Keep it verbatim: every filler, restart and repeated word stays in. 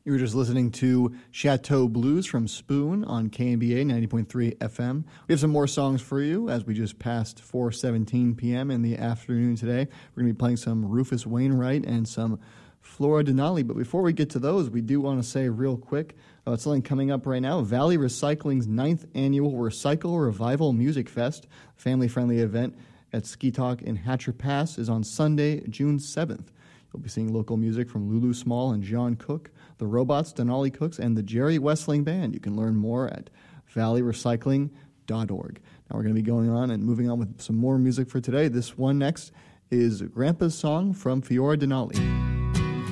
You were just listening to Chateau Blues from Spoon on K M B A ninety point three F M. We have some more songs for you as we just passed four seventeen p.m. in the afternoon today. We're going to be playing some Rufus Wainwright and some Flora Denali. But before we get to those, we do want to say real quick about something coming up right now. Valley Recycling's ninth annual Recycle Revival Music Fest, family-friendly event at Ski Talk in Hatcher Pass, is on Sunday, June seventh. You'll be seeing local music from Lulu Small and John Cook, the Robots, Denali Cooks, and the Jerry Wessling Band. You can learn more at valley recycling dot org. Now we're going to be going on and moving on with some more music for today. This one next is Grandpa's Song from Fiora Denali.